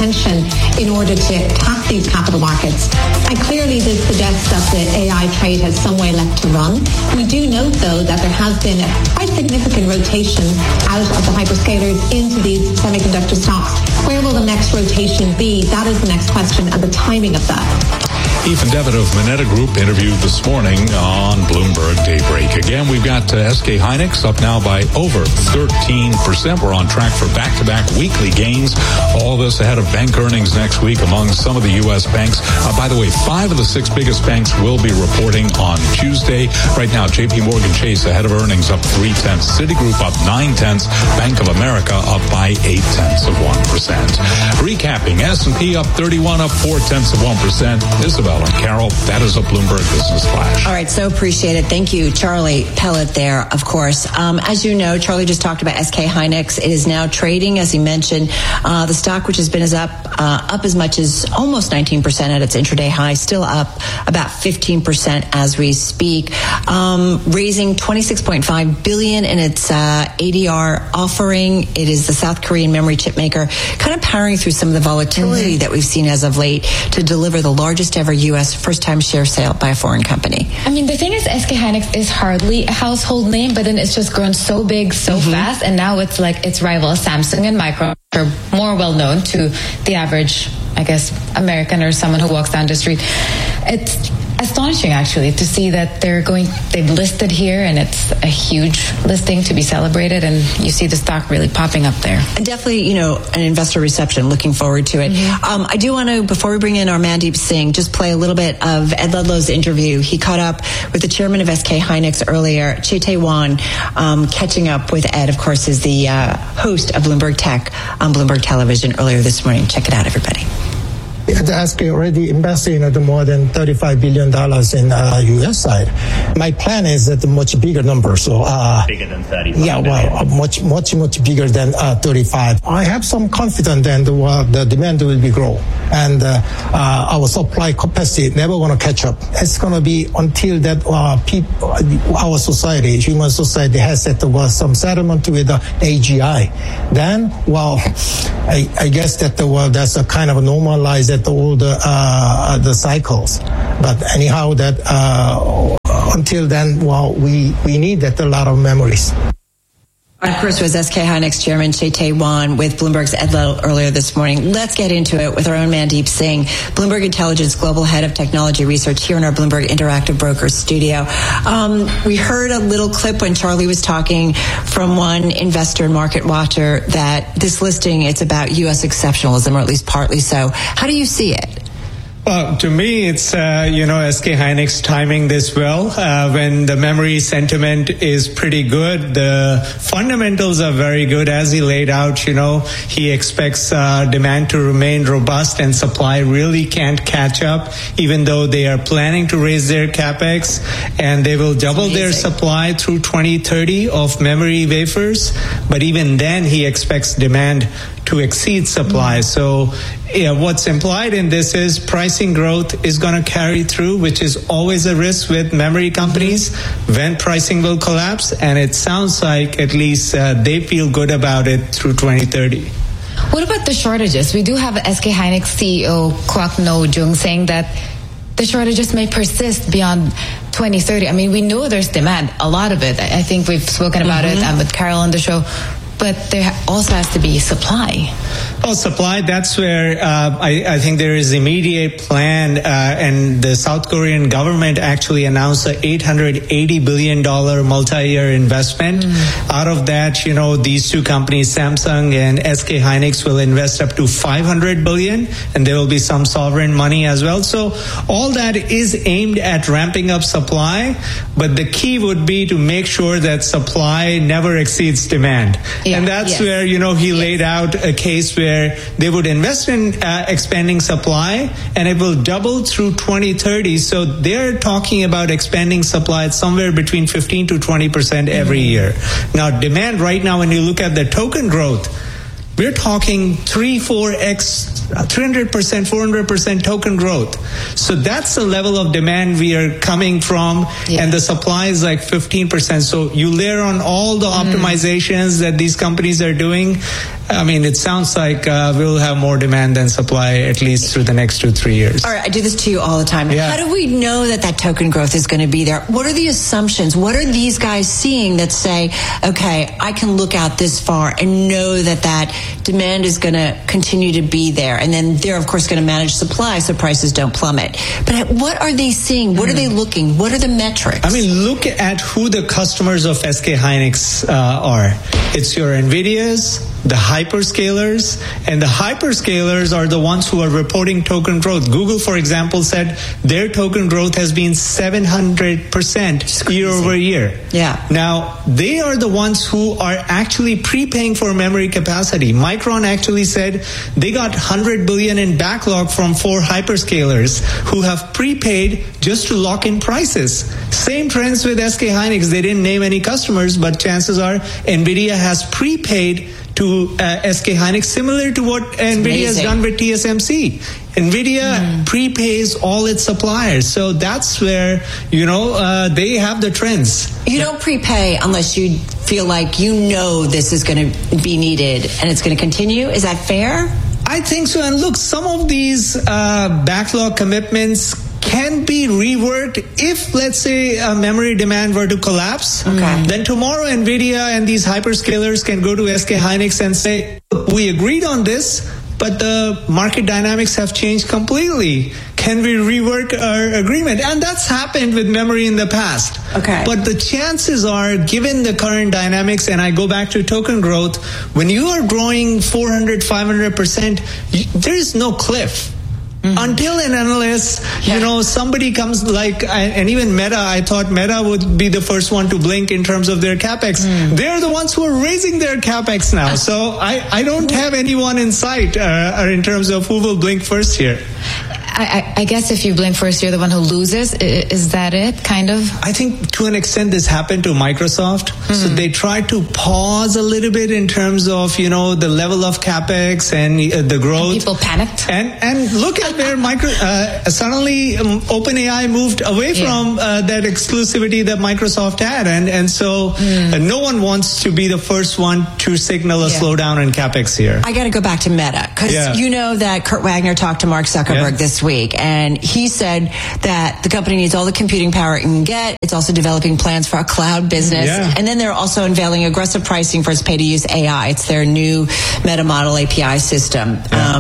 attention in order to tap these capital markets. And clearly this suggests that the AI trade has some way left to run. We do note, though, that there has been a quite significant rotation out of the hyperscalers into these semiconductor stocks. Where will the next rotation be? That is the next question, and the timing of that. Ethan Devitt of Moneta Group interviewed this morning on Bloomberg Daybreak. Again, we've got SK Hynix up now by over 13%. We're on track for back-to-back weekly gains. All this ahead of bank earnings next week among some of the U.S. banks. By the way, 5 of the 6 biggest banks will be reporting on Tuesday. Right now, JP Morgan Chase ahead of earnings up 0.3. Citigroup up 0.9. Bank of America up by 0.8%. Recapping, S&P up 31, up 0.4%. Isabel and Carol, that is a Bloomberg Business Flash. All right, so appreciate it. Thank you, Charlie Pellet there, of course. As you know, Charlie just talked about SK Hynix. It is now trading, as he mentioned. The stock, which has been up as much as almost 19% at its intraday high, still up about 15% as we speak. Raising $26.5 billion in its ADR offering. It is the South Korean memory chip maker, kind of powering through some of the volatility that we've seen as of late to deliver the largest ever U.S. first-time share sale by a foreign company. I mean, the thing is, SK Hynix is hardly a household name, but then it's just grown so big so fast, and now it's like its rivals Samsung and Micron are more well-known to the average, I guess, American or someone who walks down the street. It's astonishing, actually, to see that they've listed here, and it's a huge listing to be celebrated, and you see the stock really popping up there. And definitely, an investor reception, looking forward to it. I do want to, before we bring in our Mandeep Singh, just play a little bit of Ed Ludlow's interview. He caught up with the chairman of SK Hynix earlier, Chae-Tae-Wan. Catching up with Ed, of course, is the host of Bloomberg Tech on Bloomberg Television earlier this morning. Check it out, everybody. The SK already invested in more than $35 billion in U.S. side. My plan is at a much bigger number. So bigger than 35. Yeah, well, much bigger than 35. I have some confidence that the demand will be grow, and our supply capacity never going to catch up. It's going to be until that our society, human society, has some settlement with the AGI. Then, I guess that that's a kind of normalized at all the cycles. But anyhow, that until then, we need a lot of memories. Of course, was SK Hynix Chairman Chae-Tae-Wan with Bloomberg's Ed Ludlow earlier this morning. Let's get into it with our own Mandeep Singh, Bloomberg Intelligence Global Head of Technology Research here in our Bloomberg Interactive Brokers studio. We heard a little clip when Charlie was talking from one investor and market watcher that this listing, it's about U.S. exceptionalism, or at least partly so. How do you see it? Well, to me, it's, SK Hynix timing this well. When the memory sentiment is pretty good, the fundamentals are very good. As he laid out, he expects demand to remain robust and supply really can't catch up, even though they are planning to raise their capex, and they will double their supply through 2030 of memory wafers. But even then, he expects demand to exceed supply. So what's implied in this is pricing growth is going to carry through, which is always a risk with memory companies when pricing will collapse. And it sounds like at least they feel good about it through 2030. What about the shortages? We do have SK Hynix CEO Kwak No-jung saying that the shortages may persist beyond 2030. I mean, we know there's demand, a lot of it. I think we've spoken about it with Carol on the show. But there also has to be supply. Well, supply, that's where I think there is immediate plan, and the South Korean government actually announced an $880 billion multi-year investment. Out of that, these two companies, Samsung and SK Hynix, will invest up to $500 billion, and there will be some sovereign money as well. So all that is aimed at ramping up supply, but the key would be to make sure that supply never exceeds demand. Yeah, and that's where, he laid out a case where they would invest in expanding supply, and it will double through 2030. So they're talking about expanding supply at somewhere between 15 to 20% every year. Now, demand right now, when you look at the token growth, we're talking 300%, 400% token growth. So that's the level of demand we are coming from, and the supply is like 15%. So you layer on all the optimizations that these companies are doing, I mean, it sounds like we'll have more demand than supply at least through the next 2-3 years. All right, I do this to you all the time. Yeah. How do we know that token growth is going to be there? What are the assumptions? What are these guys seeing that say, okay, I can look out this far and know that demand is going to continue to be there, and then they're of course going to manage supply so prices don't plummet. But what are they seeing? What are they looking? What are the metrics? I mean, look at who the customers of SK Hynix are. It's your NVIDIAs, the hyperscalers, and the hyperscalers are the ones who are reporting token growth. Google, for example, said their token growth has been 700% year over year. Yeah. Now, they are the ones who are actually prepaying for memory capacity. Micron actually said they got $100 billion in backlog from 4 hyperscalers who have prepaid just to lock in prices. Same trends with SK Hynix. They didn't name any customers, but chances are NVIDIA has prepaid to SK Hynix, similar to what NVIDIA has done with TSMC. NVIDIA prepays all its suppliers. So that's where, they have the trends. You don't prepay unless you feel like this is going to be needed and it's going to continue. Is that fair? I think so. And look, some of these backlog commitments can be reworked if, let's say, memory demand were to collapse. Okay. Then tomorrow NVIDIA and these hyperscalers can go to SK Hynix and say, we agreed on this, but the market dynamics have changed completely. Can we rework our agreement? And that's happened with memory in the past. Okay. But the chances are, given the current dynamics, and I go back to token growth, when you are growing 400, 500%, there is no cliff. Until and unless, somebody comes and even Meta, I thought Meta would be the first one to blink in terms of their CapEx. They're the ones who are raising their CapEx now. So I don't have anyone in sight in terms of who will blink first here. I guess if you blink first, you're the one who loses. Is that it, kind of? I think to an extent this happened to Microsoft. So they tried to pause a little bit in terms of, the level of CapEx and the growth. And people panicked. And look at where suddenly OpenAI moved away from that exclusivity that Microsoft had. And so no one wants to be the first one to signal a slowdown in CapEx here. I got to go back to Meta because that Kurt Wagner talked to Mark Zuckerberg this week, and he said that the company needs all the computing power it can get. It's also developing plans for a cloud business, and then they're also unveiling aggressive pricing for its pay-to-use AI. It's their new Meta Model API system,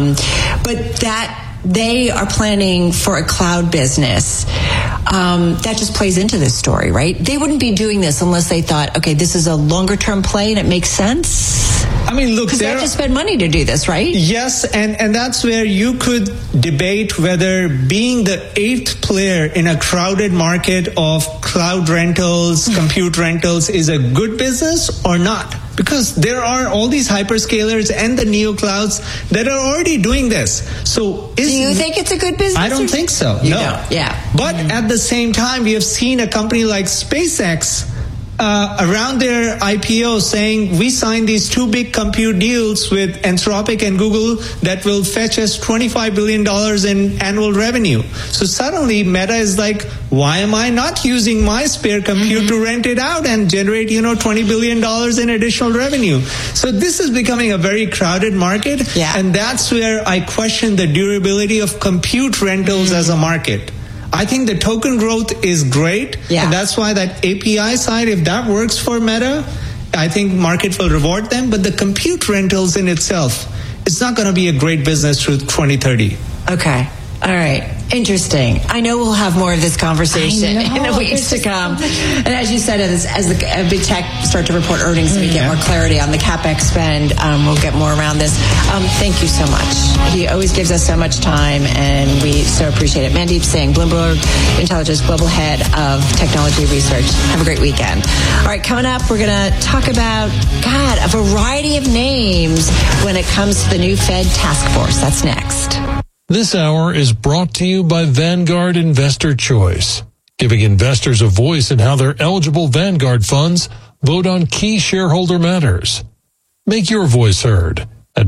but that they are planning for a cloud business. That just plays into this story, right? They wouldn't be doing this unless they thought, okay, this is a longer-term play and it makes sense. I mean, look, because they have to spend money to do this, right? Yes, and that's where you could debate whether being the 8th player in a crowded market of cloud rentals, compute rentals is a good business or not. Because there are all these hyperscalers and the neoclouds that are already doing this. So do you think it's a good business? I don't think so. You no. don't. Yeah. But at the same time, we have seen a company like SpaceX around their IPO saying we signed these 2 big compute deals with Anthropic and Google that will fetch us $25 billion in annual revenue. So suddenly Meta is like, why am I not using my spare compute to rent it out and generate, $20 billion in additional revenue? So this is becoming a very crowded market. Yeah. And that's where I question the durability of compute rentals as a market. I think the token growth is great. Yeah. And that's why that API side, if that works for Meta, I think market will reward them. But the compute rentals in itself, it's not going to be a great business through 2030. Okay. All right. Interesting. I know we'll have more of this conversation in the weeks to come. And as you said, as the big tech start to report earnings, we get more clarity on the CapEx spend. We'll get more around this. Thank you so much. He always gives us so much time, and we so appreciate it. Mandeep Singh, Bloomberg Intelligence Global Head of Technology Research. Have a great weekend. All right, coming up, we're going to talk about, a variety of names when it comes to the new Fed task force. That's next. This hour is brought to you by Vanguard Investor Choice, giving investors a voice in how their eligible Vanguard funds vote on key shareholder matters. Make your voice heard at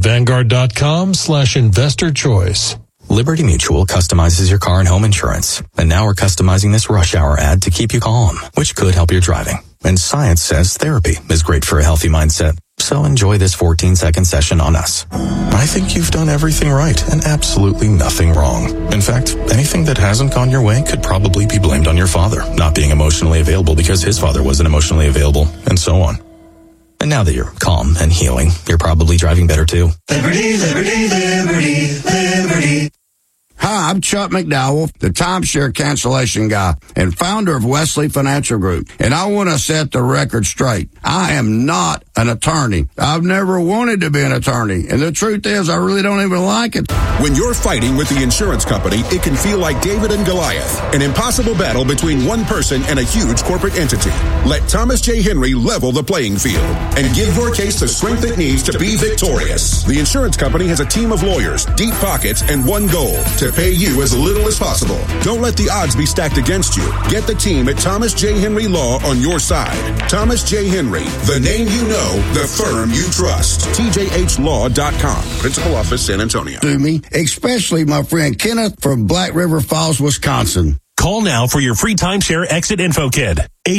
Vanguard.com/investor choice. Liberty Mutual customizes your car and home insurance. And now we're customizing this rush hour ad to keep you calm, which could help your driving. and science says therapy is great for a healthy mindset. So enjoy this 14-second session on us. I think you've done everything right and absolutely nothing wrong. In fact, anything that hasn't gone your way could probably be blamed on your father not being emotionally available because his father wasn't emotionally available, and so on. And now that you're calm and healing, you're probably driving better too. Liberty, liberty, liberty, liberty. Hi, I'm Chuck McDowell, the timeshare cancellation guy and founder of Wesley Financial Group. And I want to set the record straight. I am not an attorney. I've never wanted to be an attorney. And the truth is, I really don't even like it. When you're fighting with the insurance company, it can feel like David and Goliath, an impossible battle between one person and a huge corporate entity. Let Thomas J. Henry level the playing field and give your case the strength it needs to be victorious. The insurance company has a team of lawyers, deep pockets, and one goal: to pay you as little as possible. Don't let the odds be stacked against you. Get the team at Thomas J. Henry Law on your side. Thomas J. Henry, the name you know, the firm you trust. TJHLaw.com. Principal Office, San Antonio. To me, especially my friend Kenneth from Black River Falls, Wisconsin. Call now for your free timeshare exit info kit.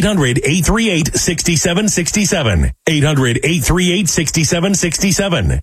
800-838-6767. 800-838-6767.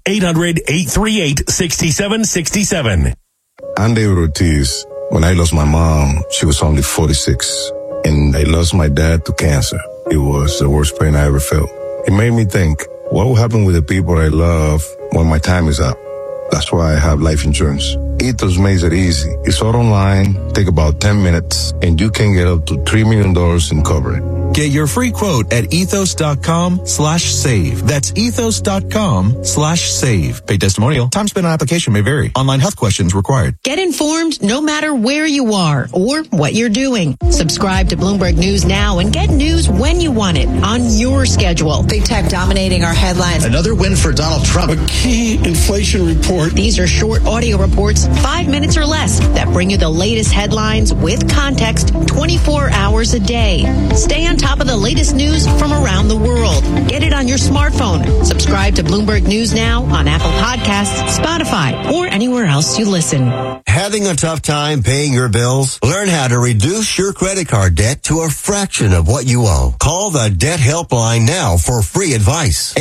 800-838-6767. I'm David Ortiz. When I lost my mom, she was only 46. And I lost my dad to cancer. It was the worst pain I ever felt. It made me think, what will happen with the people I love when my time is up? That's why I have life insurance. Ethos makes it easy. It's all online, take about 10 minutes, and you can get up to $3 million in coverage. Get your free quote at ethos.com/save. That's ethos.com/save. Paid testimonial. Time spent on application may vary. Online health questions required. Get informed no matter where you are or what you're doing. Subscribe to Bloomberg News now and get news when you want it on your schedule. Big tech dominating our headlines. Another win for Donald Trump. A key inflation report. These are short audio reports, 5 minutes or less, that bring you the latest headlines with context 24 hours a day. Stay on top of the latest news from around the world. Get it on your smartphone. Subscribe to Bloomberg News now on Apple Podcasts, Spotify, or anywhere else you listen. Having a tough time paying your bills? Learn how to reduce your credit card debt to a fraction of what you owe. Call the Debt Helpline now for free advice.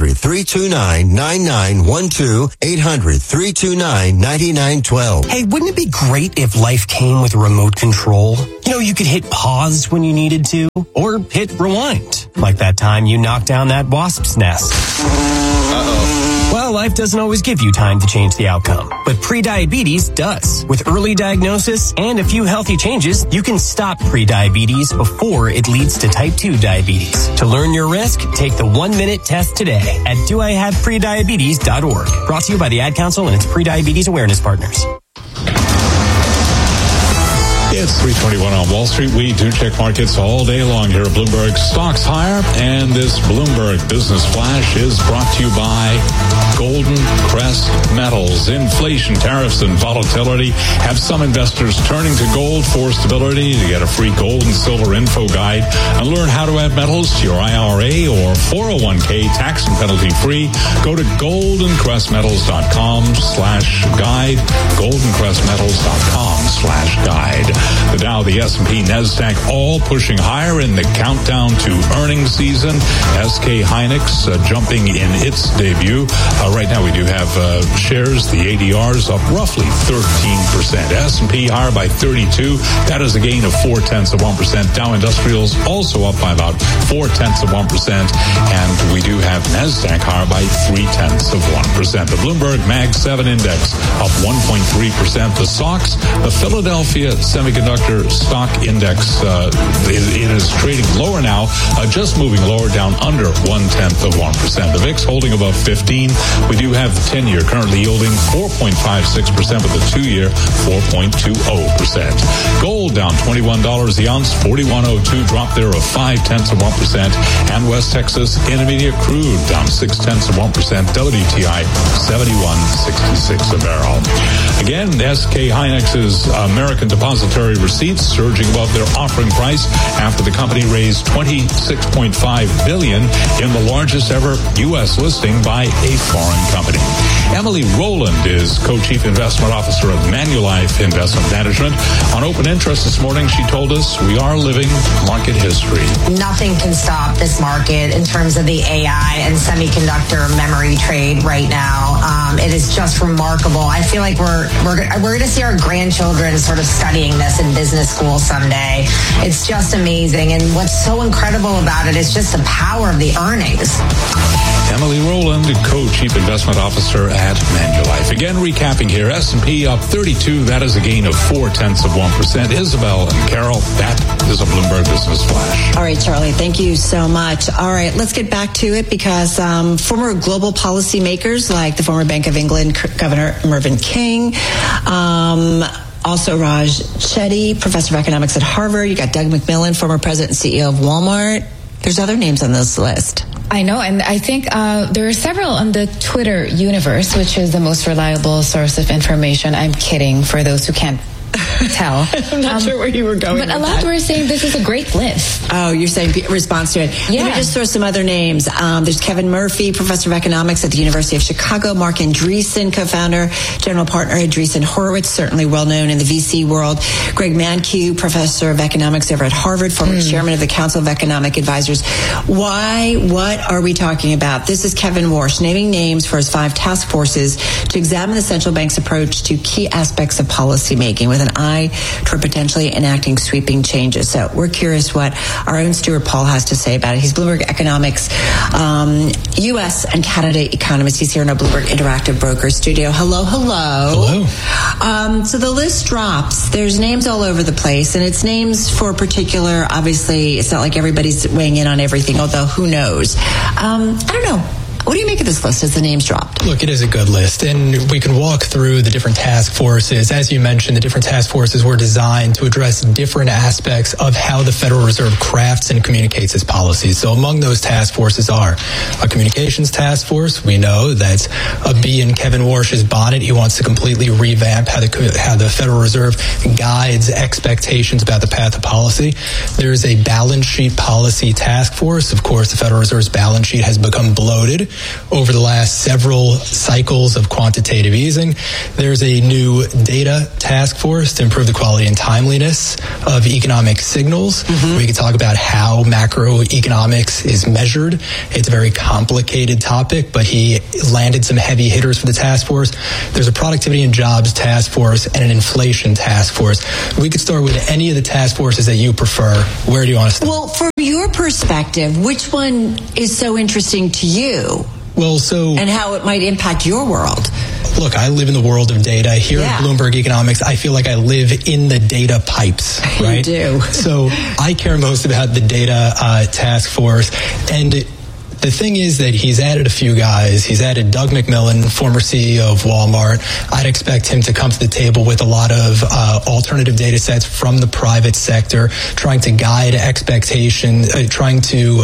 800-329-9912. 800-329-9912. Hey, wouldn't it be great if life came with remote control? You know, you could hit pause when you needed to, or hit rewind, like that time you knocked down that wasp's nest. Well, life doesn't always give you time to change the outcome, but prediabetes does. With early diagnosis and a few healthy changes, you can stop prediabetes before it leads to type 2 diabetes. To learn your risk, take the 1-minute test today at doihaveprediabetes.org. Brought to you by the Ad Council and its prediabetes awareness partners. It's 3:21 on Wall Street. We do check markets all day long here at Bloomberg. Stocks higher, and this Bloomberg Business Flash is brought to you by Golden Crest Metals. Inflation, tariffs, and volatility have some investors turning to gold for stability. To get a free gold and silver info guide and learn how to add metals to your IRA or 401k tax and penalty free, go to goldencrestmetals.com/guide. goldencrestmetals.com/guide. The Dow, the S&P, NASDAQ, all pushing higher in the countdown to earnings season. SK Hynix jumping in its debut. Right now we do have shares, the ADRs up roughly 13%. S&P higher by 32. That is a gain of 0.4%. Dow Industrials also up by about 0.4%. And we do have NASDAQ higher by 0.3%. The Bloomberg Mag 7 Index up 1.3%. The SOX, the Philadelphia Semiconductor Stock Index, it is trading lower now, just moving lower, down under 0.1%. The VIX holding above 15. We do have the 10-year currently yielding 4.56%, with the 2-year 4.20%. Gold down $21 the ounce, 41.02, drop there of 0.5%. And West Texas Intermediate crude down 0.6%. WTI 71.66 a barrel. Again, SK Hynix's American Depository Receipts surging above their offering price after the company raised $26.5 billion in the largest ever U.S. listing by a foreign company. Emily Rowland is Co-Chief Investment Officer of Manulife Investment Management. On Open Interest this morning, she told us we are living market history. Nothing can stop this market in terms of the AI and semiconductor memory trade right now. It is just remarkable. I feel like we're going to see our grandchildren sort of studying this in business school someday. It's just amazing. And what's so incredible about it is just the power of the earnings. Emily Rowland, Co-Chief Investment Officer at Manulife. Again, recapping here, S&P up 32. That is a gain of 0.4%. Isabel and Carol, that is a Bloomberg Business Flash. All right, Charlie, thank you so much. All right, let's get back to it because former global policymakers like the former Bank of England Governor Mervyn King, also Raj Chetty, professor of economics at Harvard. You got Doug McMillon, former president and CEO of Walmart. There's other names on this list. I know, and I think there are several on the Twitter universe, which is the most reliable source of information. I'm kidding for those who can't tell. I'm not sure where you were going. But a lot were saying this is a great list. Oh, you're saying response to it. Yeah. Let me just throw some other names. There's Kevin Murphy, professor of economics at the University of Chicago. Mark Andreessen, co-founder, general partner at Andreessen Horowitz, certainly well known in the VC world. Greg Mankiw, professor of economics over at Harvard, former chairman of the Council of Economic Advisors. What are we talking about? This is Kevin Warsh naming names for his 5 task forces to examine the central bank's approach to key aspects of policymaking with an eye toward potentially enacting sweeping changes. So we're curious what our own Stuart Paul has to say about it. He's Bloomberg Economics, U.S. and Canada economist. He's here in our Bloomberg Interactive Brokers studio. Hello. So the list drops. There's names all over the place, and it's names for particular. Obviously, it's not like everybody's weighing in on everything, although who knows? I don't know. What do you make of this list as the names dropped? Look, it is a good list, and we can walk through the different task forces. As you mentioned, the different task forces were designed to address different aspects of how the Federal Reserve crafts and communicates its policies. So among those task forces are a communications task force. We know that's a bee in Kevin Warsh's bonnet. He wants to completely revamp how the Federal Reserve guides expectations about the path of policy. There's a balance sheet policy task force. Of course, the Federal Reserve's balance sheet has become bloated over the last several cycles of quantitative easing. There's a new data task force to improve the quality and timeliness of economic signals. We could talk about how macroeconomics is measured. It's a very complicated topic, but he landed some heavy hitters for the task force. There's a productivity and jobs task force and an inflation task force. We could start with any of the task forces that you prefer. Where do you want to start? Well, from your perspective, which one is so interesting to you? And how it might impact your world. Look, I live in the world of data. Here at Bloomberg Economics, I feel like I live in the data pipes, right? You do. So I care most about the data task force. And the thing is that he's added a few guys. He's added Doug McMillon, former CEO of Walmart. I'd expect him to come to the table with a lot of alternative data sets from the private sector, trying to guide expectation, trying to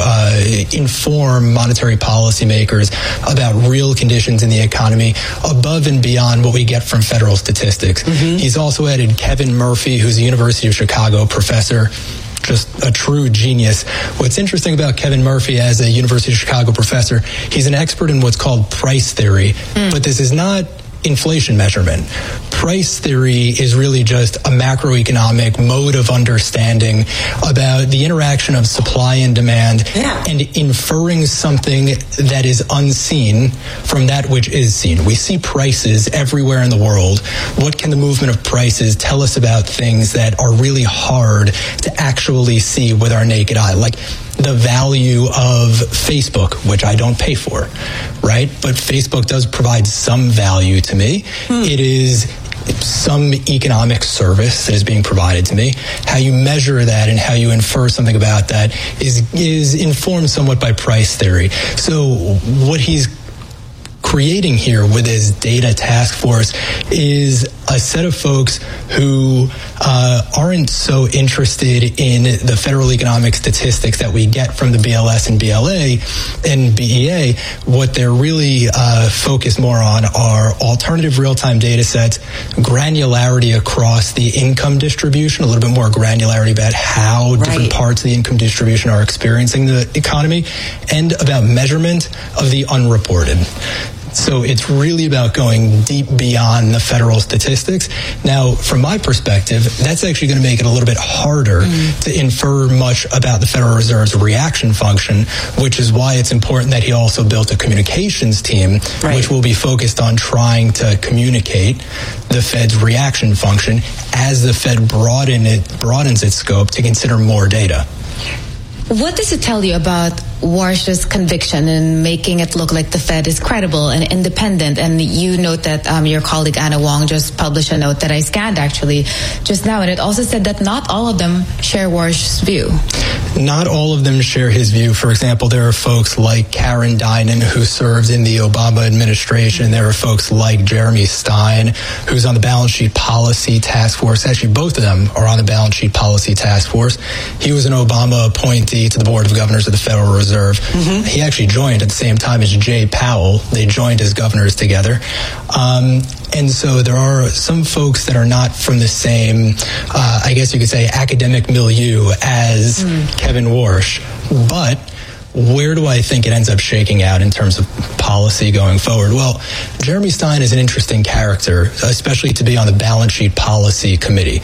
inform monetary policymakers about real conditions in the economy above and beyond what we get from federal statistics. He's also added Kevin Murphy, who's a University of Chicago professor. Just a true genius. What's interesting about Kevin Murphy as a University of Chicago professor, he's an expert in what's called price theory, but this is not inflation measurement. Price theory is really just a macroeconomic mode of understanding about the interaction of supply and demand and inferring something that is unseen from that which is seen. We see prices everywhere in the world. What can the movement of prices tell us about things that are really hard to actually see with our naked eye? Like the value of Facebook, which I don't pay for, right? But Facebook does provide some value to me. It is some economic service that is being provided to me. How you measure that and how you infer something about that is informed somewhat by price theory. So what he's creating here with his data task force is a set of folks who aren't so interested in the federal economic statistics that we get from the BLS and BLA and BEA. What they're really focused more on are alternative real-time data sets, granularity across the income distribution, a little bit more granularity about how different parts of the income distribution are experiencing the economy, and about measurement of the unreported. So it's really about going deep beyond the federal statistics. Now, from my perspective, that's actually going to make it a little bit harder to infer much about the Federal Reserve's reaction function, which is why it's important that he also built a communications team, which will be focused on trying to communicate the Fed's reaction function as the Fed broadens its scope to consider more data. What does it tell you about Warsh's conviction in making it look like the Fed is credible and independent? And you note that your colleague Anna Wong just published a note that I scanned actually just now, and it also said that not all of them share Warsh's view. Not all of them share his view. For example, there are folks like Karen Dinan, who served in the Obama administration. There are folks like Jeremy Stein, who's on the Balance Sheet Policy Task Force. Actually, both of them are on the Balance Sheet Policy Task Force. He was an Obama appointee to the Board of Governors of the Federal Reserve. He actually joined at the same time as Jay Powell. They joined as governors together. And so there are some folks that are not from the same, I guess you could say, academic milieu as Kevin Warsh. But where do I think it ends up shaking out in terms of policy going forward? Well, Jeremy Stein is an interesting character, especially to be on the Balance Sheet Policy Committee.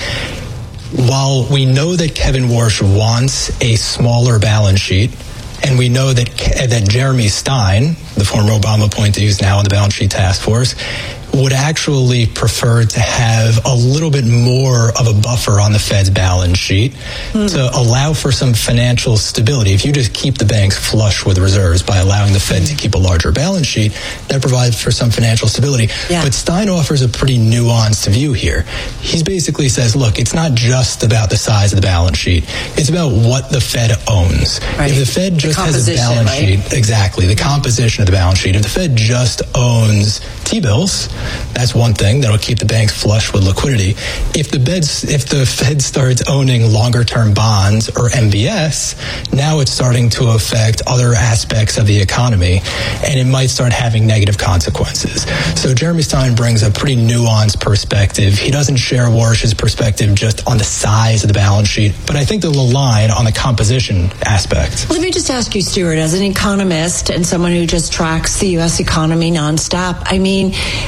While we know that Kevin Warsh wants a smaller balance sheet, and we know that Jeremy Stein, the former Obama appointee who's now on the Balance Sheet Task Force, would actually prefer to have a little bit more of a buffer on the Fed's balance sheet to allow for some financial stability. If you just keep the banks flush with reserves by allowing the Fed to keep a larger balance sheet, that provides for some financial stability. But Stein offers a pretty nuanced view here. He basically says, look, it's not just about the size of the balance sheet. It's about what the Fed owns. If the Fed just has a balance sheet, exactly, the composition of the balance sheet, if the Fed just owns T-bills, that's one thing that'll keep the banks flush with liquidity. If the Fed starts owning longer-term bonds or MBS, now it's starting to affect other aspects of the economy, and it might start having negative consequences. So Jeremy Stein brings a pretty nuanced perspective. He doesn't share Warsh's perspective just on the size of the balance sheet, but I think they'll align on the composition aspect. Let me just ask you, Stuart, as an economist and someone who just tracks the U.S. economy nonstop, I mean,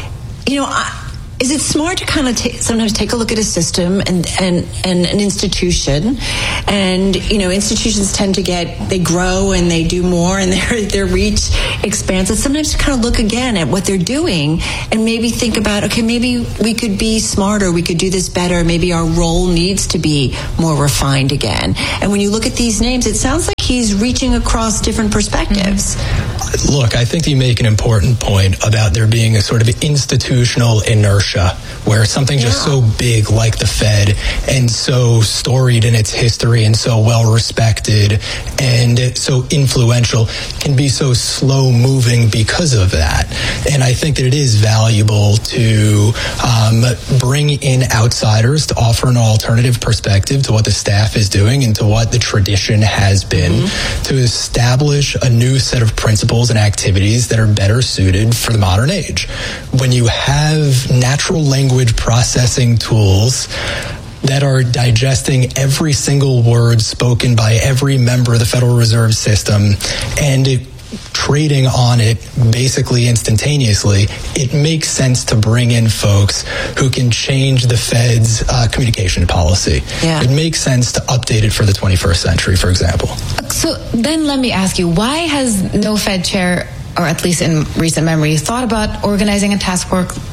is it smart to kind of sometimes take a look at a system and an institution, and institutions tend to they grow and they do more and their reach expands. And sometimes to kind of look again at what they're doing and maybe think about, okay, maybe we could be smarter, we could do this better, maybe our role needs to be more refined again. And when you look at these names, it sounds like he's reaching across different perspectives. Look, I think you make an important point about there being a sort of institutional inertia where something just so big like the Fed and so storied in its history and so well respected and so influential can be so slow moving because of that. And I think that it is valuable to bring in outsiders to offer an alternative perspective to what the staff is doing and to what the tradition has been, to establish a new set of principles and activities that are better suited for the modern age. When you have natural language processing tools that are digesting every single word spoken by every member of the Federal Reserve System and trading on it basically instantaneously, it makes sense to bring in folks who can change the Fed's communication policy. It makes sense to update it for the 21st century, for example. So then let me ask you, why has no Fed chair, or at least in recent memory, thought about organizing a task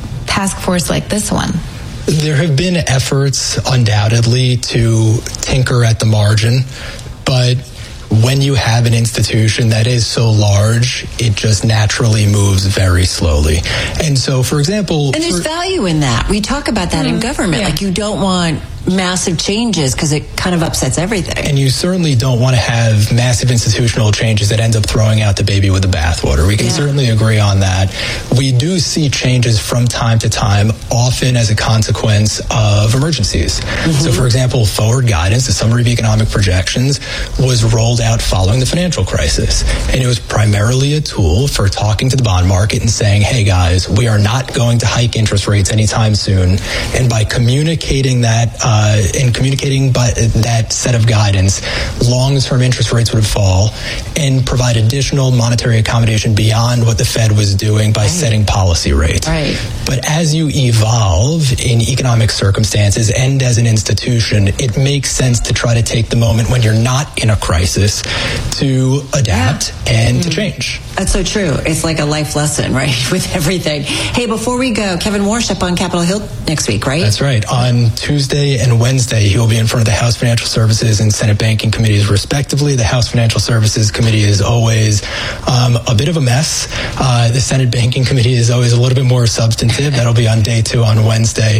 force like this one? There have been efforts, undoubtedly, to tinker at the margin, but when you have an institution that is so large, it just naturally moves very slowly. And so, for example... And there's value in that. We talk about that in government. Like, you don't want massive changes because it kind of upsets everything. And you certainly don't want to have massive institutional changes that end up throwing out the baby with the bathwater. We can certainly agree on that. We do see changes from time to time, often as a consequence of emergencies. So, for example, forward guidance, the summary of economic projections, was rolled out following the financial crisis. And it was primarily a tool for talking to the bond market and saying, hey guys, we are not going to hike interest rates anytime soon. And by communicating that and communicating by that set of guidance, long-term interest rates would fall and provide additional monetary accommodation beyond what the Fed was doing by setting policy rates. Right. But as you evolve in economic circumstances and as an institution, it makes sense to try to take the moment when you're not in a crisis to adapt and to change. That's so true. It's like a life lesson, right, with everything. Hey, before we go, Kevin Warsh up on Capitol Hill next week, right? That's right. On Tuesday and Wednesday, he will be in front of the House Financial Services and Senate Banking Committees, respectively. The House Financial Services Committee is always a bit of a mess. The Senate Banking Committee is always a little bit more substantive. That'll be on day 2 on Wednesday.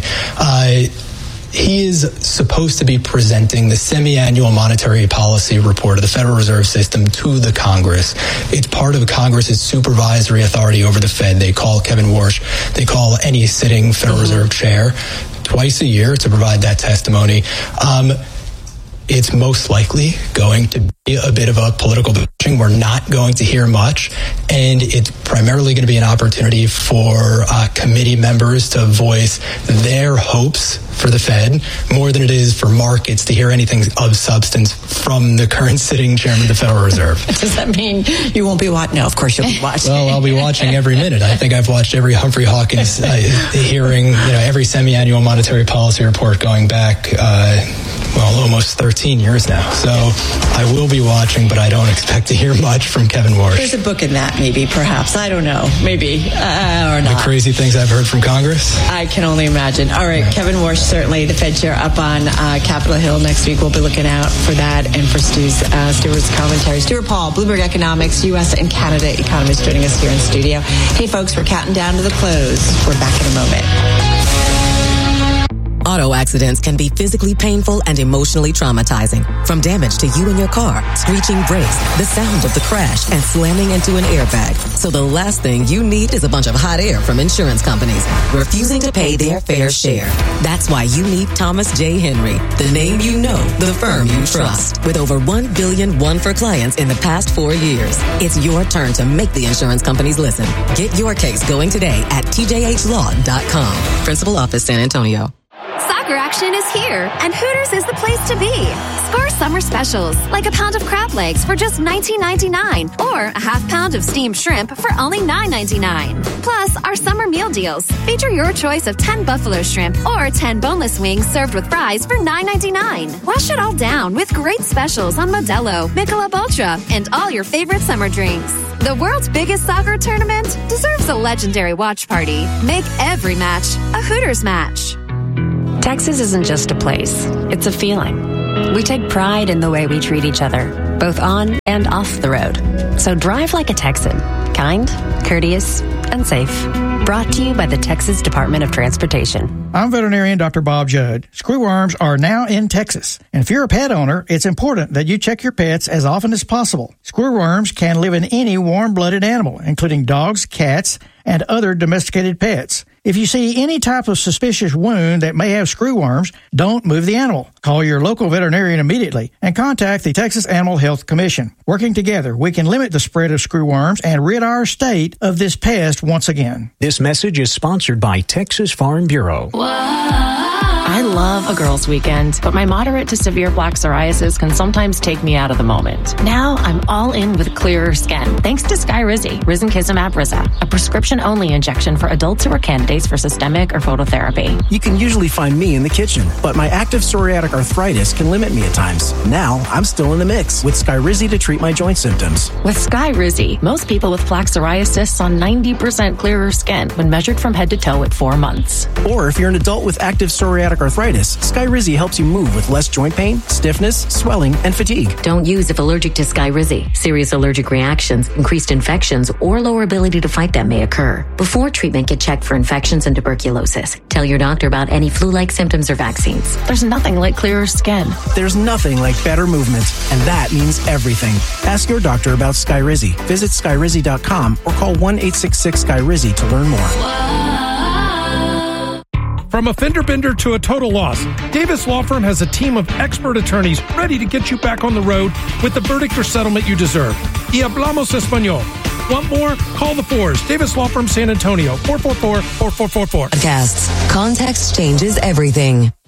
He is supposed to be presenting the semi-annual monetary policy report of the Federal Reserve System to the Congress. It's part of Congress's supervisory authority over the Fed. They call Kevin Warsh, they call any sitting Federal Reserve chair twice a year to provide that testimony. It's most likely going to be a bit of a political pushing. We're not going to hear much, and it's primarily going to be an opportunity for committee members to voice their hopes for the Fed more than it is for markets to hear anything of substance from the current sitting chairman of the Federal Reserve. Does that mean you won't be watching? No, of course you'll be watching. Well, I'll be watching every minute. I think I've watched every Humphrey Hawkins hearing, every semi-annual monetary policy report going back, almost 13 years now. So I will be watching, but I don't expect to hear much from Kevin Warsh. There's a book in that, maybe, perhaps. I don't know. Maybe, or not. The crazy things I've heard from Congress? I can only imagine. All right, Kevin Warsh, certainly the Fed chair up on Capitol Hill next week. We'll be looking out for that and for Stuart's commentary. Stuart Paul, Bloomberg Economics, U.S. and Canada economist, joining us here in studio. Hey, folks, we're counting down to the close. We're back in a moment. Auto accidents can be physically painful and emotionally traumatizing. From damage to you and your car, screeching brakes, the sound of the crash, and slamming into an airbag. So the last thing you need is a bunch of hot air from insurance companies refusing to pay their fair share. That's why you need Thomas J. Henry, the name you know, the firm you trust. With over $1 billion won for clients in the past 4 years. It's your turn to make the insurance companies listen. Get your case going today at tjhlaw.com. Principal Office, San Antonio. Soccer action is here, and Hooters is the place to be. Score summer specials, like a pound of crab legs for just $19.99, or a half pound of steamed shrimp for only $9.99. Plus, our summer meal deals feature your choice of 10 buffalo shrimp or 10 boneless wings served with fries for $9.99. Wash it all down with great specials on Modelo, Michelob Ultra, and all your favorite summer drinks. The world's biggest soccer tournament deserves a legendary watch party. Make every match a Hooters match. Texas isn't just a place, it's a feeling. We take pride in the way we treat each other, both on and off the road. So drive like a Texan, kind, courteous, and safe. Brought to you by the Texas Department of Transportation. I'm veterinarian Dr. Bob Judd. Screwworms are now in Texas. And if you're a pet owner, it's important that you check your pets as often as possible. Screwworms can live in any warm-blooded animal, including dogs, cats, and other domesticated pets. If you see any type of suspicious wound that may have screwworms, don't move the animal. Call your local veterinarian immediately and contact the Texas Animal Health Commission. Working together, we can limit the spread of screwworms and rid our state of this pest once again. This message is sponsored by Texas Farm Bureau. I love a girls' weekend, but my moderate to severe plaque psoriasis can sometimes take me out of the moment. Now I'm all in with clearer skin, thanks to Skyrizi, risankizumab Riza, a prescription-only injection for adults who are candidates for systemic or phototherapy. You can usually find me in the kitchen, but my active psoriatic arthritis can limit me at times. Now I'm still in the mix with Skyrizi to treat my joint symptoms. With Skyrizi, most people with plaque psoriasis saw 90% clearer skin when measured from head to toe at 4 months. Or if you're an adult with active psoriatic arthritis, Skyrizi helps you move with less joint pain, stiffness, swelling, and fatigue. Don't use if allergic to Skyrizi. Serious allergic reactions, increased infections, or lower ability to fight them may occur. Before treatment, get checked for infections and tuberculosis. Tell your doctor about any flu-like symptoms or vaccines. There's nothing like clearer skin. There's nothing like better movement, and that means everything. Ask your doctor about Skyrizi. Visit Skyrizi.com or call 1-866-SKYRIZI to learn more. From a fender bender to a total loss, Davis Law Firm has a team of expert attorneys ready to get you back on the road with the verdict or settlement you deserve. Y hablamos español. Want more? Call the fours. Davis Law Firm San Antonio, 444-4444. Podcasts. Context changes everything.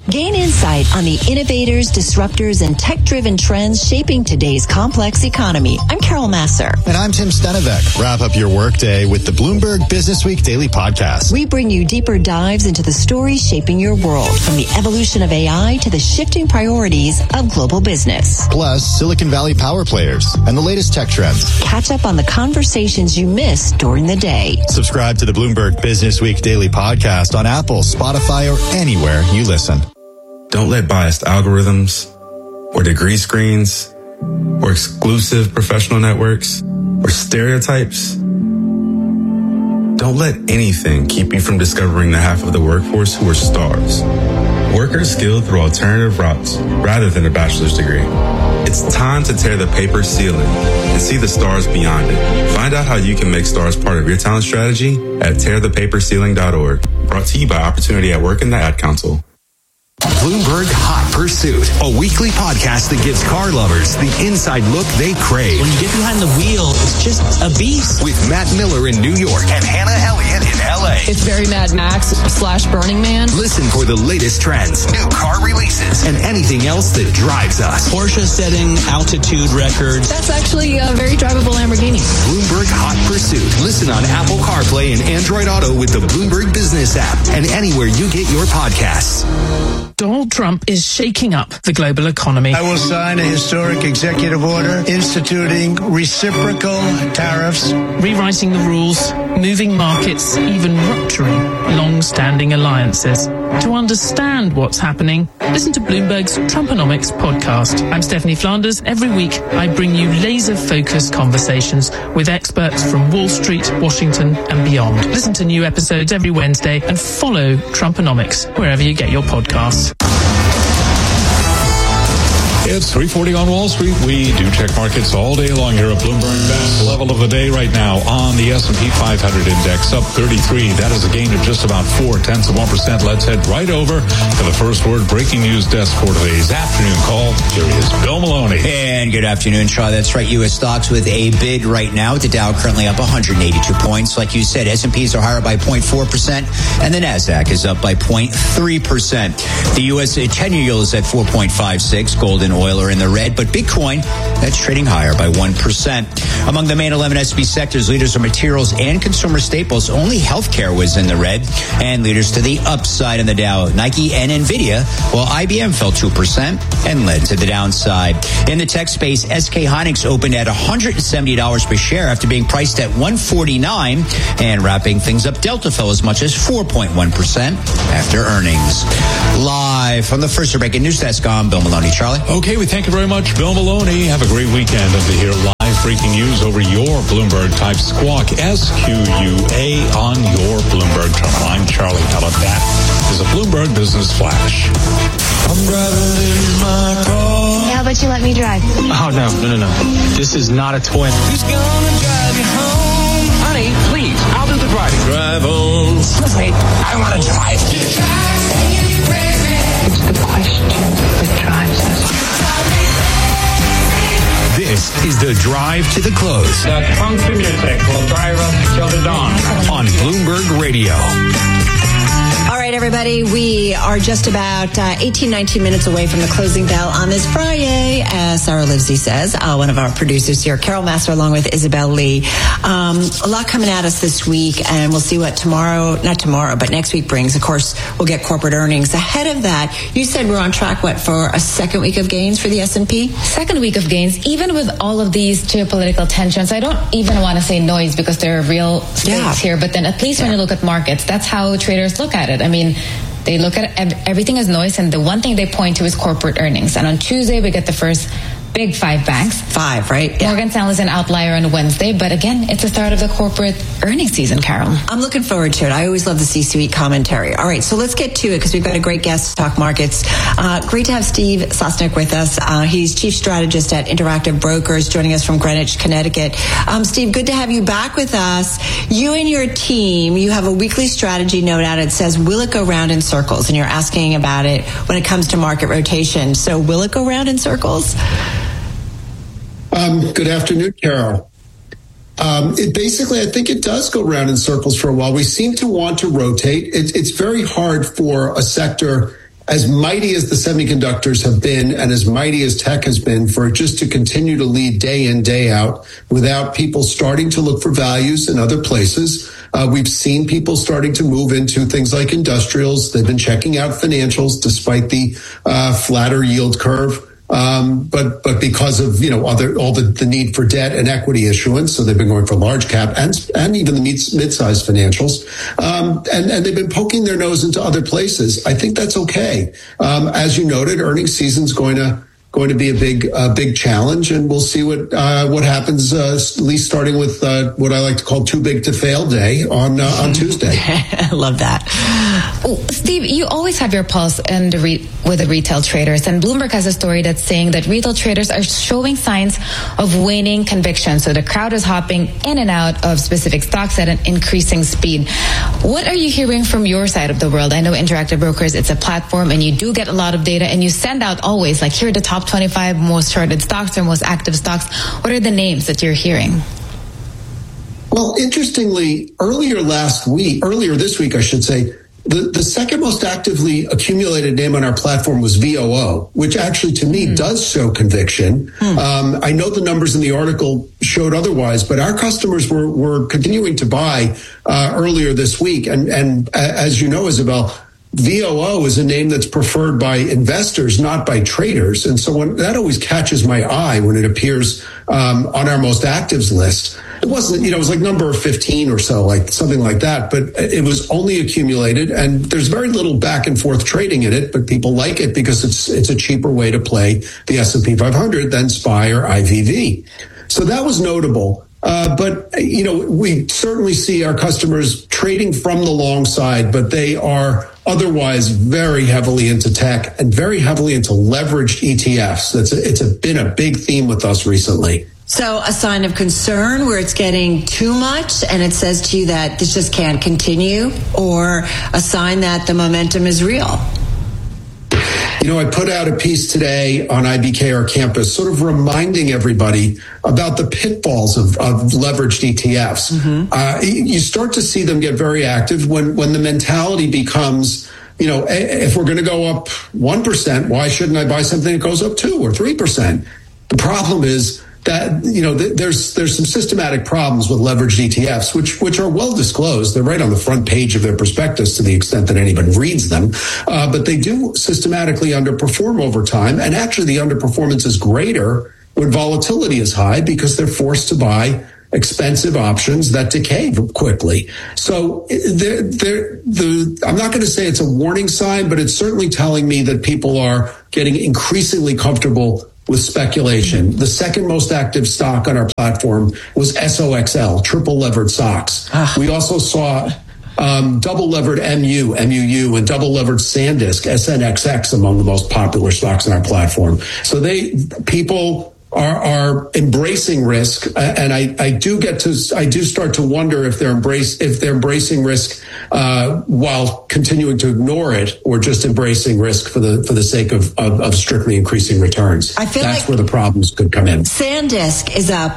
Gain insight on the innovators, disruptors, and tech-driven trends shaping today's complex economy. I'm Carol Masser. And I'm Tim Stenevec. Wrap up your workday with the Bloomberg Businessweek Daily Podcast. We bring you deeper dives into the stories shaping your world, from the evolution of AI to the shifting priorities of global business. Plus, Silicon Valley power players and the latest tech trends. Catch up on the conversations you missed during the day. Subscribe to the Bloomberg Businessweek Daily Podcast on Apple, Spotify, or anywhere you listen. Don't let biased algorithms or degree screens or exclusive professional networks or stereotypes. Don't let anything keep you from discovering the half of the workforce who are stars. Workers skilled through alternative routes rather than a bachelor's degree. It's time to tear the paper ceiling and see the stars beyond it. Find out how you can make stars part of your talent strategy at tearthepaperceiling.org. Brought to you by Opportunity at Work and the Ad Council. Bloomberg Hot Pursuit, a weekly podcast that gives car lovers the inside look they crave. When you get behind the wheel, it's just a beast. With Matt Miller in New York and Hannah Elliott in LA. It's very Mad Max / Burning Man. Listen for the latest trends, new car releases, and anything else that drives us. Porsche setting altitude records. That's actually a very drivable Lamborghini. Bloomberg Hot Pursuit. Listen on Apple CarPlay and Android Auto with the Bloomberg Business app and anywhere you get your podcasts. Donald Trump is shaking up the global economy. I will sign a historic executive order instituting reciprocal tariffs. Rewriting the rules, moving markets, even rupturing long-standing alliances. To understand what's happening, listen to Bloomberg's Trumponomics podcast. I'm Stephanie Flanders. Every week, I bring you laser-focused conversations with experts from Wall Street, Washington, and beyond. Listen to new episodes every Wednesday and follow Trumponomics wherever you get your podcasts. It's 3:40 on Wall Street. We do check markets all day long here at Bloomberg. Best level of the day right now on the S&P 500 index, up 33. That is a gain of just about 0.4%. Let's head right over to the first word breaking news desk for today's afternoon call. Here is Bill Maloney. And good afternoon, Shaw. That's right. U.S. stocks with a bid right now. The Dow currently up 182 points. Like you said, S&Ps are higher by 0.4%, and the NASDAQ is up by 0.3%. The U.S. 10-year yield is at 4.56. Gold and oil are in the red, but Bitcoin, that's trading higher by 1%. Among the main 11 S&P sectors, leaders are materials and consumer staples. Only healthcare was in the red, and leaders to the upside in the Dow, Nike and Nvidia, while IBM fell 2% and led to the downside. In the tech space, SK Hynix opened at $170 per share after being priced at $149, and wrapping things up, Delta fell as much as 4.1% after earnings. Live from the first breaking news desk, I'm Bill Maloney. Charlie? Okay, we thank you very much, Bill Maloney. Have a great weekend of the here live breaking news over your Bloomberg type squawk, SQUA on your Bloomberg terminal. I'm Charlie Pellet. That is a Bloomberg Business Flash. I'm driving in my car. How about you let me drive? Oh, no. This is not a twin. Who's gonna drive you home? Honey, please, I'll do the driving. Drive on. Wait, I don't want to drive. It's the question that drives us. This is the drive to the close. That funky music will drive us till the dawn. On Bloomberg Radio. All right, everybody, we are just about 18, 19 minutes away from the closing bell on this Friday, as Sarah Livesey says, one of our producers here, Carol Masser, along with Isabel Lee. A lot coming at us this week, and we'll see what not tomorrow, but next week brings. Of course, we'll get corporate earnings. Ahead of that, you said we're on track, for a second week of gains for the S&P? Second week of gains, even with all of these geopolitical tensions. I don't even want to say noise because there are real stakes here, but then at least when you look at markets, that's how traders look at it. I mean, they look at everything as noise, and the one thing they point to is corporate earnings. And on Tuesday, we get the first big 5 banks. 5, right? Yeah. Morgan Stanley's an outlier on Wednesday, but again, it's the start of the corporate earnings season, Carol. I'm looking forward to it. I always love the C-suite commentary. All right, so let's get to it because we've got a great guest to talk markets. Great to have Steve Sosnick with us. He's chief strategist at Interactive Brokers, joining us from Greenwich, Connecticut. Steve, good to have you back with us. You and your team, you have a weekly strategy note out. It says, will it go round in circles? And you're asking about it when it comes to market rotation. So will it go round in circles? Good afternoon, Carol. I think it does go round in circles for a while. We seem to want to rotate. It's very hard for a sector as mighty as the semiconductors have been and as mighty as tech has been, for it just to continue to lead day in, day out without people starting to look for values in other places. We've seen people starting to move into things like industrials. They've been checking out financials despite the flatter yield curve. But because of, all the need for debt and equity issuance. So they've been going for large cap and even the mid-sized financials. And they've been poking their nose into other places. I think that's okay. As you noted, earnings season's going to be a big challenge, and we'll see what happens, at least starting with what I like to call too big to fail day on Tuesday. I love that. Oh, Steve, you always have your pulse with the retail traders, and Bloomberg has a story that's saying that retail traders are showing signs of waning conviction. So the crowd is hopping in and out of specific stocks at an increasing speed. What are you hearing from your side of the world? I know Interactive Brokers, it's a platform, and you do get a lot of data, and you send out always, like, here are the top 25 most shorted stocks or most active stocks. What are the names that you're hearing? Well, interestingly, earlier this week, I should say, the second most actively accumulated name on our platform was VOO, which actually to me does show conviction. I know the numbers in the article showed otherwise, but our customers were continuing to buy earlier this week. And as you know, Isabel, VOO is a name that's preferred by investors, not by traders. And so that always catches my eye when it appears on our most actives list. It wasn't, it was like number 15 or so, like something like that, but it was only accumulated, and there's very little back and forth trading in it, but people like it because it's a cheaper way to play the S&P 500 than SPY or IVV. So that was notable. But we certainly see our customers trading from the long side, but they are otherwise very heavily into tech and very heavily into leveraged ETFs. It's been a big theme with us recently. So a sign of concern where it's getting too much and it says to you that this just can't continue, or a sign that the momentum is real? I put out a piece today on IBKR Campus sort of reminding everybody about the pitfalls of leveraged ETFs. Mm-hmm. You start to see them get very active when the mentality becomes, if we're going to go up 1%, why shouldn't I buy something that goes up 2 or 3%? The problem is that, there's some systematic problems with leveraged ETFs, which are well disclosed. They're right on the front page of their prospectus to the extent that anybody reads them. But they do systematically underperform over time. And actually the underperformance is greater when volatility is high because they're forced to buy expensive options that decay quickly. So I'm not going to say it's a warning sign, but it's certainly telling me that people are getting increasingly comfortable with speculation. The second most active stock on our platform was SOXL, triple levered stocks. We also saw double levered MUU, and double levered SanDisk, SNXX, among the most popular stocks on our platform. So people are embracing risk, and I do start to wonder if they're embracing risk while continuing to ignore it, or just embracing risk for the sake of strictly increasing returns. I feel that's like where the problems could come in. SanDisk is up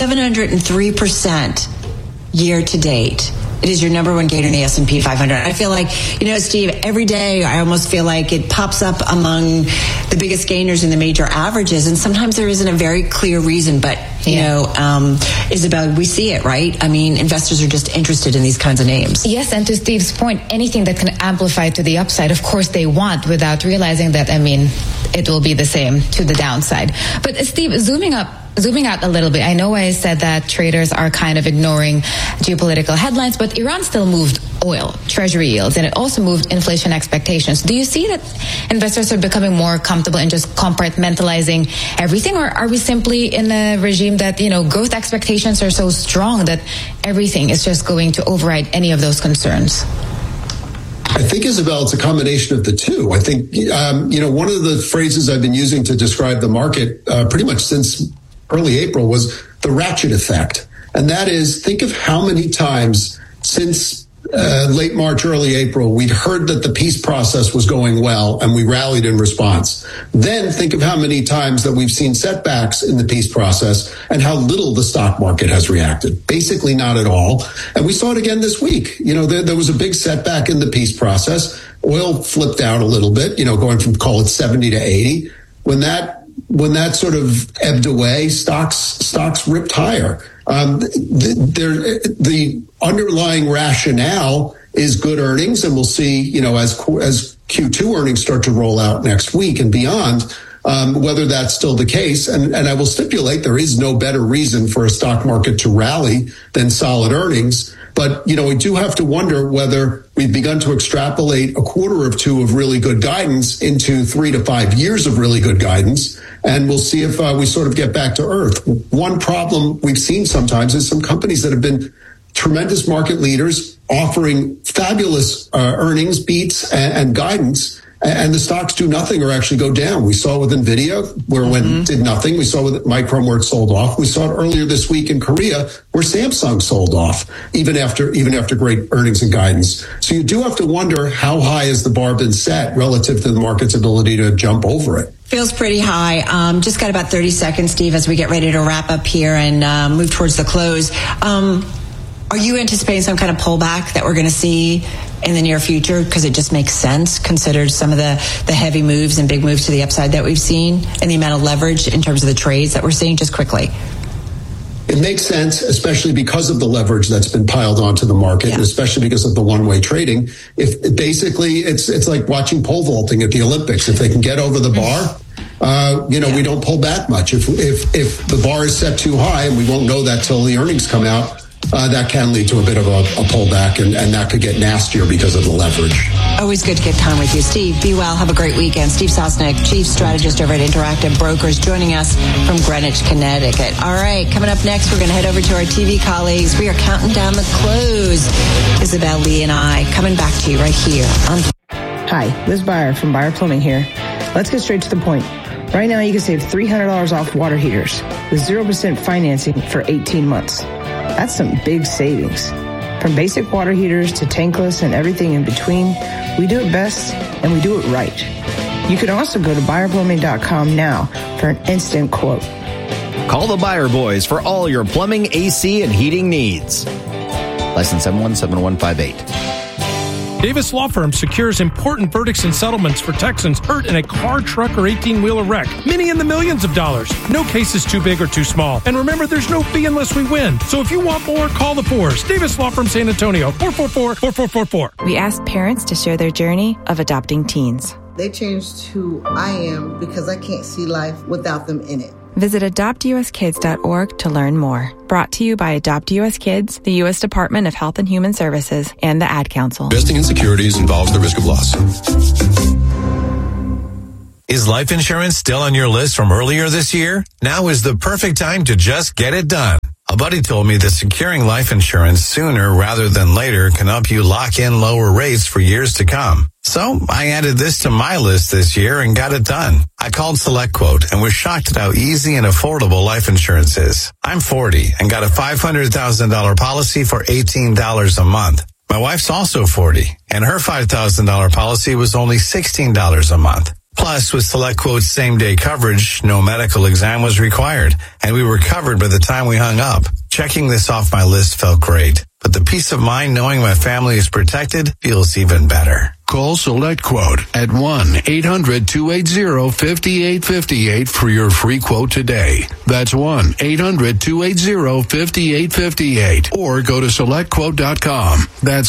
703% year to date. It is your number one gainer in the S&P 500. I feel like, Steve, every day I almost feel like it pops up among the biggest gainers in the major averages. And sometimes there isn't a very clear reason, but, Isabel, we see it, right? I mean, investors are just interested in these kinds of names. Yes, and to Steve's point, anything that can amplify to the upside, of course they want, without realizing that, it will be the same to the downside. But Steve, zooming out a little bit, I know I said that traders are kind of ignoring geopolitical headlines, but Iran still moved oil, treasury yields, and it also moved inflation expectations. Do you see that investors are becoming more comfortable in just compartmentalizing everything, or are we simply in a regime that, growth expectations are so strong that everything is just going to override any of those concerns? I think, Isabel, it's a combination of the two. I think, one of the phrases I've been using to describe the market pretty much since early April was the ratchet effect. And that is, think of how many times since late March, early April, we'd heard that the peace process was going well and we rallied in response. Then think of how many times that we've seen setbacks in the peace process and how little the stock market has reacted. Basically not at all. And we saw it again this week. There was a big setback in the peace process. Oil flipped out a little bit, going from, call it 70 to 80. When that sort of ebbed away, stocks ripped higher. The underlying rationale is good earnings, and we'll see, as Q2 earnings start to roll out next week and beyond, whether that's still the case. And I will stipulate there is no better reason for a stock market to rally than solid earnings. But, we do have to wonder whether we've begun to extrapolate a quarter or two of really good guidance into 3 to 5 years of really good guidance. And we'll see if we sort of get back to earth. One problem we've seen sometimes is some companies that have been tremendous market leaders offering fabulous earnings beats and guidance, and the stocks do nothing or actually go down. We saw with NVIDIA where it did nothing. We saw with Micron where it sold off. We saw it earlier this week in Korea where Samsung sold off even after great earnings and guidance. So you do have to wonder, how high has the bar been set relative to the market's ability to jump over it? Feels pretty high. Just got about 30 seconds, Steve, as we get ready to wrap up here and move towards the close. Are you anticipating some kind of pullback that we're going to see in the near future? Because it just makes sense, considered some of the heavy moves and big moves to the upside that we've seen and the amount of leverage in terms of the trades that we're seeing. Just quickly. It makes sense, especially because of the leverage that's been piled onto the market, and especially because of the one-way trading. It's like watching pole vaulting at the Olympics. If they can get over the bar, we don't pull back much. If the bar is set too high, and we won't know that till the earnings come out, that can lead to a bit of a pullback, and that could get nastier because of the leverage. Always good to get time with you, Steve. Be well. Have a great weekend. Steve Sosnick, Chief Strategist over at Interactive Brokers, joining us from Greenwich, Connecticut. All right, coming up next, we're going to head over to our TV colleagues. We are counting down the close. Isabel Lee and I coming back to you right here on. Hi, Liz Byer from Byer Plumbing here. Let's get straight to the point. Right now, you can save $300 off water heaters with 0% financing for 18 months. That's some big savings. From basic water heaters to tankless and everything in between, we do it best and we do it right. You can also go to BuyerPlumbing.com now for an instant quote. Call the Buyer Boys for all your plumbing, AC, and heating needs. License 717158. Davis Law Firm secures important verdicts and settlements for Texans hurt in a car, truck, or 18-wheeler wreck. Many in the millions of dollars. No case is too big or too small. And remember, there's no fee unless we win. So if you want more, call the Fours. Davis Law Firm San Antonio, 444-4444. We asked parents to share their journey of adopting teens. They changed who I am because I can't see life without them in it. Visit adoptuskids.org to learn more. Brought to you by Adopt US Kids, the U.S. Department of Health and Human Services, and the Ad Council. Investing in securities involves the risk of loss. Is life insurance still on your list from earlier this year? Now is the perfect time to just get it done. A buddy told me that securing life insurance sooner rather than later can help you lock in lower rates for years to come. So I added this to my list this year and got it done. I called SelectQuote and was shocked at how easy and affordable life insurance is. I'm 40 and got a $500,000 policy for $18 a month. My wife's also 40 and her $5,000 policy was only $16 a month. Plus, with SelectQuote's same-day coverage, no medical exam was required, and we were covered by the time we hung up. Checking this off my list felt great, but the peace of mind knowing my family is protected feels even better. Call SelectQuote at 1-800-280-5858 for your free quote today. That's 1-800-280-5858. Or go to SelectQuote.com. That's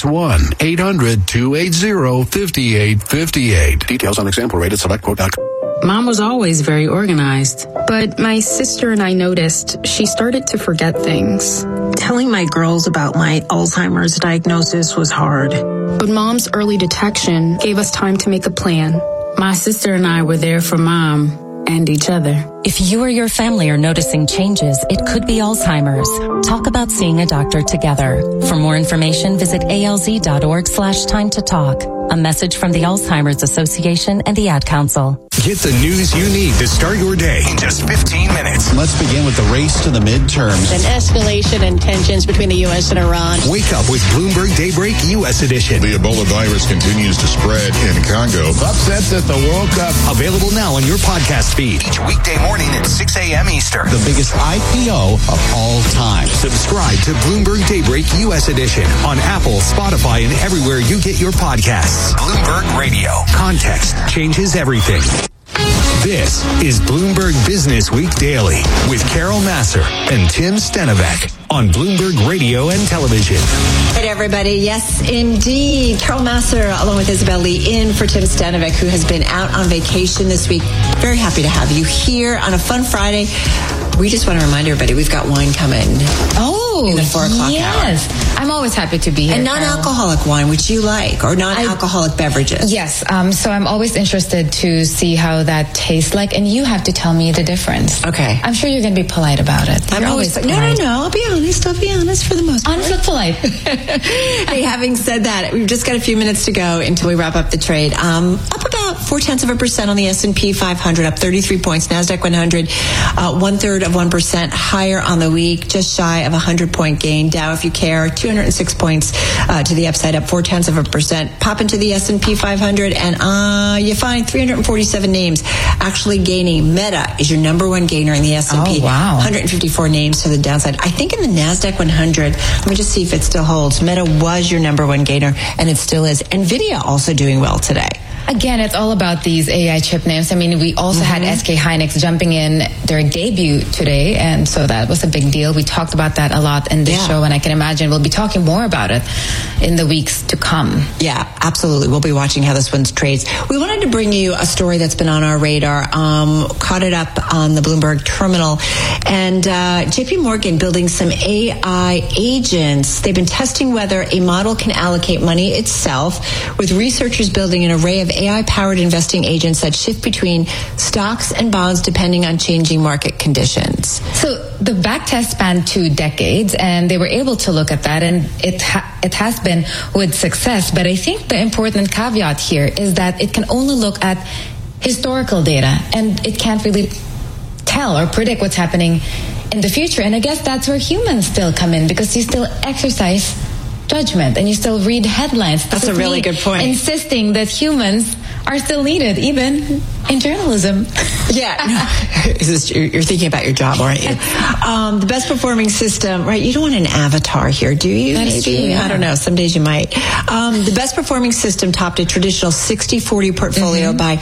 1-800-280-5858. Details on example rate at SelectQuote.com. Mom was always very organized, but my sister and I noticed she started to forget things. Telling my girls about my Alzheimer's diagnosis was hard. But Mom's early detection gave us time to make a plan. My sister and I were there for Mom and each other. If you or your family are noticing changes, it could be Alzheimer's. Talk about seeing a doctor together. For more information, visit alz.org/time to talk. A message from the Alzheimer's Association and the Ad Council. Get the news you need to start your day in just 15 minutes. Let's begin with the race to the midterms. An escalation in tensions between the U.S. and Iran. Wake up with Bloomberg Daybreak U.S. edition. The Ebola virus continues to spread in Congo. Upsets at the World Cup. Available now on your podcast feed. Each weekday morning at 6 a.m. Eastern. The biggest IPO of all time. Subscribe to Bloomberg Daybreak U.S. edition on Apple, Spotify, and everywhere you get your podcasts. Bloomberg Radio. Context changes everything. This is Bloomberg Business Week Daily with Carol Massar and Tim Stenovec on Bloomberg Radio and Television. Hey, everybody. Yes, indeed. Carol Massar, along with Isabel Lee, in for Tim Stenovec, who has been out on vacation this week. Very happy to have you here on a fun Friday. We just want to remind everybody we've got wine coming. In the 4 o'clock hour. I'm always happy to be here. And non-alcoholic wine, which you like, or non-alcoholic beverages. Yes. So I'm always interested to see how that tastes like, and you have to tell me the difference. Okay. I'm sure you're going to be polite about it. I'm always polite. No. I'll be honest for the most part. Honest but polite. Hey, having said that, we've just got a few minutes to go until we wrap up the trade. Up about 0.4% on the S&P 500, up 33 points. NASDAQ 100, 1/3% higher on the week, just shy of 100-point gain. Dow, if you care, 206 points to the upside, up 0.4%. Pop into the S&P 500, and you find 347 names actually gaining. Meta is your number one gainer in the S&P. Oh, wow. 154 names to the downside. I think in the NASDAQ 100, let me just see if it still holds. Meta was your number one gainer, and it still is. NVIDIA also doing well today. Again, it's all about these AI chip names. I mean, we also had SK Hynix jumping in their debut today, and so that was a big deal. We talked about that a lot in this show, and I can imagine we'll be talking more about it in the weeks to come. Yeah, absolutely. We'll be watching how this one trades. We wanted to bring you a story that's been on our radar, caught it up on the Bloomberg terminal, and JP Morgan building some AI agents. They've been testing whether a model can allocate money itself, with researchers building an array of AI-powered investing agents that shift between stocks and bonds depending on changing market conditions. So the back test spanned 2 decades, and they were able to look at that, and it has been with success. But I think the important caveat here is that it can only look at historical data, and it can't really tell or predict what's happening in the future. And I guess that's where humans still come in, because you still exercise judgment and you still read headlines. That's a really good point. Insisting that humans are still needed, even in journalism. Yeah. You're thinking about your job, aren't you? The best performing system, right? You don't want an avatar here, do you? That's true, yeah. I don't know. Some days you might. The best performing system topped a traditional 60-40 portfolio by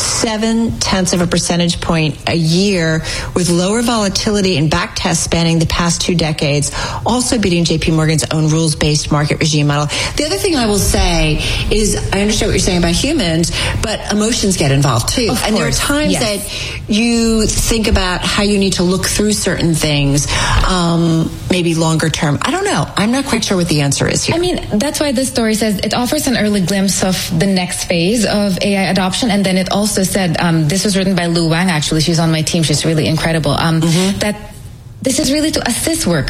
0.7 percentage point a year, with lower volatility and back tests spanning the past 2 decades, also beating JP Morgan's own rules-based market regime model. The other thing I will say is, I understand what you're saying about humans, but emotions get involved too. Of and there are course. times that you think about how you need to look through certain things, maybe longer term. I don't know. I'm not quite sure what the answer is here. I mean, that's why this story says it offers an early glimpse of the next phase of AI adoption. And then it also said, this was written by Lu Wang, actually. She's on my team. She's really incredible. That this is really to assist workers